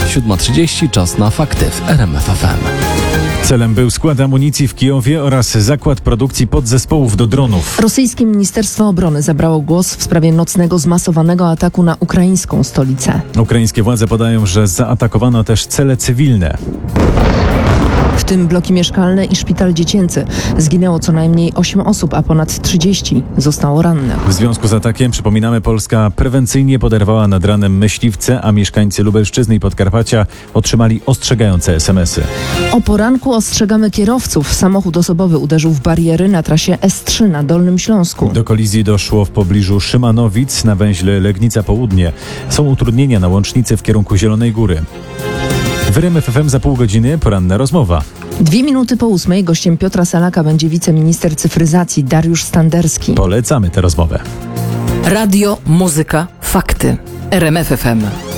7:30, czas na fakty w RMF FM. Celem był skład amunicji w Kijowie oraz zakład produkcji podzespołów do dronów. Rosyjskie Ministerstwo Obrony zabrało głos w sprawie nocnego zmasowanego ataku na ukraińską stolicę. Ukraińskie władze podają, że zaatakowano też cele cywilne. W tym bloki mieszkalne i szpital dziecięcy. Zginęło co najmniej 8 osób, a ponad 30 zostało rannych. W związku z atakiem, przypominamy, Polska prewencyjnie poderwała nad ranem myśliwce, a mieszkańcy Lubelszczyzny i Podkarpacia otrzymali ostrzegające SMS-y. O poranku ostrzegamy kierowców. Samochód osobowy uderzył w bariery na trasie S3 na Dolnym Śląsku. Do kolizji doszło w pobliżu Szymanowic na węźle Legnica Południe. Są utrudnienia na łącznicy w kierunku Zielonej Góry. W RMF FM za pół godziny poranna rozmowa. 8:02 gościem Piotra Salaka będzie wiceminister cyfryzacji Dariusz Standerski. Polecamy tę rozmowę. Radio, muzyka, fakty. RMF FM.